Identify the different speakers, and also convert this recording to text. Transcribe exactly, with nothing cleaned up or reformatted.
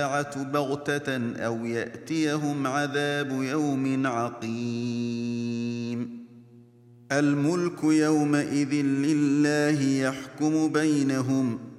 Speaker 1: بغتة أو يأتيهم عذاب يوم عقيم الملك يومئذ لله يحكم بينهم